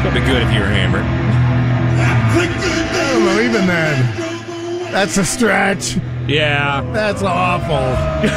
Be good if you were hammered. I don't know, even then, that's a stretch. Yeah. That's awful.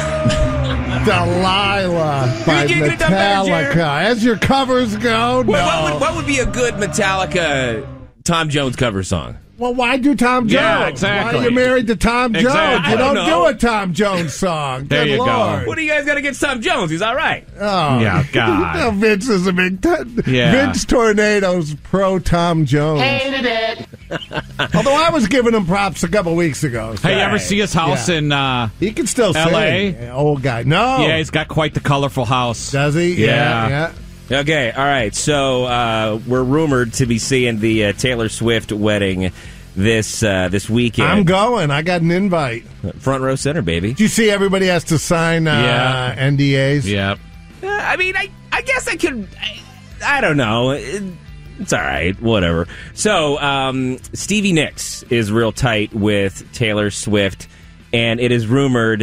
Delilah by You can't get it done better, Metallica. Jared. As your covers go, no. What would be a good Metallica Tom Jones cover song? Well, why do Tom Jones? Yeah, exactly. Why are you married to Tom Jones? Exactly. You I don't don't know. do a Tom Jones song. There Good you go. Lord. What do you guys got against Tom Jones? He's all right. Oh, Yeah, God. No, Vince is a big Yeah. Vince Tornado's pro Tom Jones. Hated it. Although I was giving him props a couple weeks ago. So Hey, you ever see his house Yeah. in he can still L.A.? sing. Old guy. No. Yeah, he's got quite the colorful house. Does he? Yeah. Okay, all right. So we're rumored to be seeing the Taylor Swift wedding this weekend. I'm going. I got an invite. Front row center, baby. Do you see everybody has to sign Yeah. NDAs? Yeah. I mean, I guess I could. I don't know. It's all right. Whatever. So Stevie Nicks is real tight with Taylor Swift, and it is rumored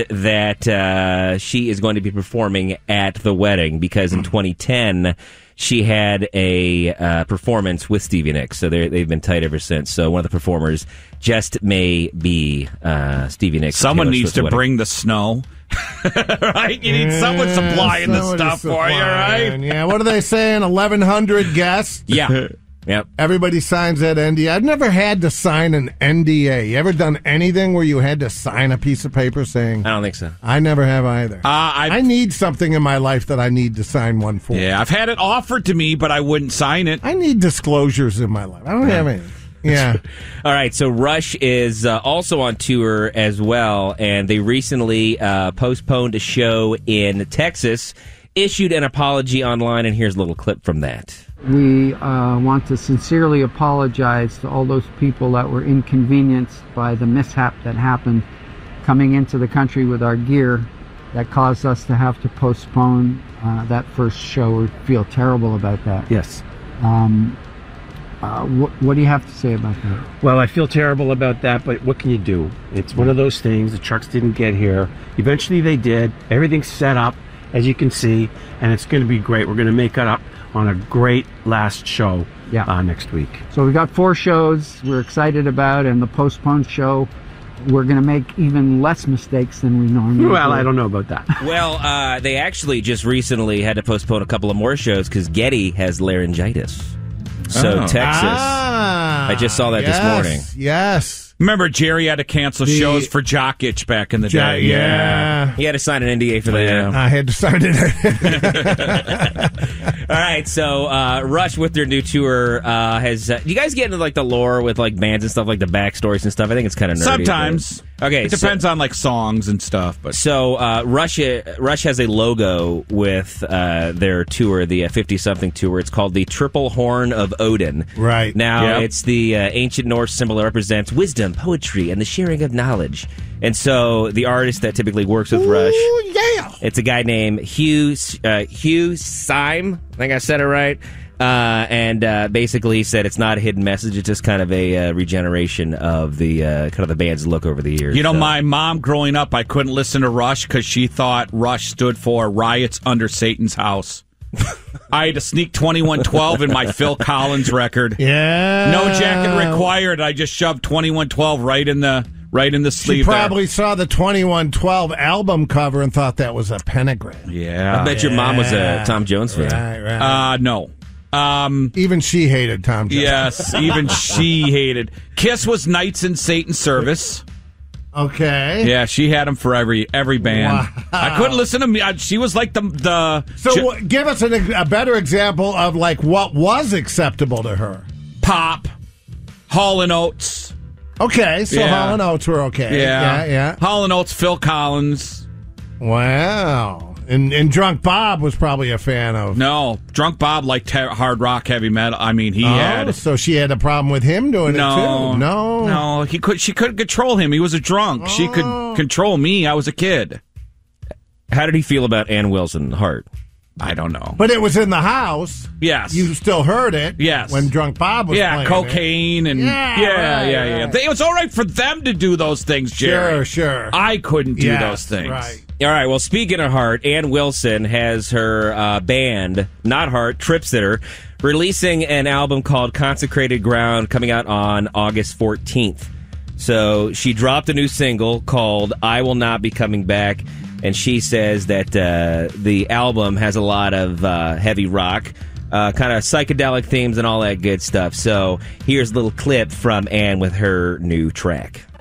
that she is going to be performing at the wedding because in 2010 she had a performance with Stevie Nicks. So they've been tight ever since. So one of the performers just may be Stevie Nicks. Someone Taylor needs Swift's to wedding. bring the snow. Right? You need someone supplying the Somebody stuff for you, supplying. right? Yeah, what are they saying? 1,100 guests? Yeah. Yep. Everybody signs that NDA. I've never had to sign an NDA. You ever done anything where you had to sign a piece of paper saying... I don't think so. I never have either. I need something in my life that I need to sign one for. Yeah, I've had it offered to me, but I wouldn't sign it. I need disclosures in my life. I don't have any. Yeah. All right, so Rush is also on tour as well, and they recently postponed a show in Texas, issued an apology online, and here's a little clip from that. We want to sincerely apologize to all those people that were inconvenienced by the mishap that happened coming into the country with our gear that caused us to have to postpone that first show. We feel terrible about that. Yes. What do you have to say about that? Well, I feel terrible about that, but what can you do? It's one of those things. The trucks didn't get here. Eventually they did. Everything's set up, as you can see, and it's going to be great. We're going to make it up on a great last show next week. So we got 4 shows we're excited about, and the postponed show, we're going to make even less mistakes than we normally do. Well, I don't know about that. Well, they actually just recently had to postpone a couple of more shows because Getty has laryngitis. So Texas, I just saw that this morning. Yes. Remember, Jerry had to cancel shows for Jock Itch back in the day. Yeah. He had to sign an NDA for that. I had to sign it. All right, so Rush with their new tour has. You guys get into like the lore with like bands and stuff, like the backstories and stuff? I think it's kind of nerdy. Sometimes. Okay, It depends on like songs and stuff. But So Rush has a logo with their tour, the 50-something tour. It's called the Triple Horn of Odin. Right. Now, Yep. it's the ancient Norse symbol that represents wisdom, poetry, and the sharing of knowledge. And so the artist that typically works with Rush, yeah. it's a guy named Hugh Syme. I think I said it right. And basically he said it's not a hidden message. It's just kind of a regeneration of the kind of the band's look over the years. You know, So- my mom growing up, I couldn't listen to Rush because she thought Rush stood for Riots Under Satan's House. I had to sneak 2112 in my Phil Collins record. Yeah. No jacket required. I just shoved 2112 right in the sleeve. She probably saw the 2112 album cover and thought that was a pentagram. there. Yeah. I bet your mom was a Tom Jones fan. Right. No. Even she hated Tom Jones. Yes, even she hated. Kiss was Knights in Satan's Service. Okay. Yeah, she had him for every band. Wow. I couldn't listen to me. She was like the So give us a better example of like what was acceptable to her. Pop, Hall and Oates. Okay, so Yeah. Hall & Oates were okay. Yeah. Hall and Oates, Phil Collins. Wow. And Drunk Bob was probably a fan of. No, Drunk Bob liked hard rock, heavy metal. I mean, he had. So she had a problem with him doing it too. No. She couldn't control him. He was a drunk. She could control me. I was a kid. How did he feel about Ann Wilson Hart? I don't know. But it was in the house. Yes. You still heard it. Yes. When Drunk Bob was playing cocaine and right. It was all right for them to do those things, Jerry. Sure. I couldn't do Yes, those things. Right. All right, well, speaking of Hart, Ann Wilson has her band, not Hart, Trip Sitter, releasing an album called Consecrated Ground coming out on August 14th. So she dropped a new single called I Will Not Be Coming Back, and she says that the album has a lot of heavy rock, kind of psychedelic themes and all that good stuff. So here's a little clip from Ann with her new track.